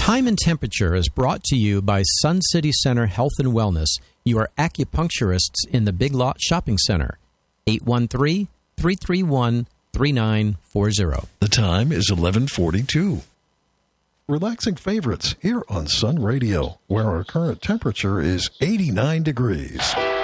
Time and Temperature is brought to you by Sun City Center Health and Wellness, your acupuncturists in the Big Lot Shopping Center. 813-331-3940. The time is 11:42. Relaxing favorites here on Sun Radio, where our current temperature is 89 degrees.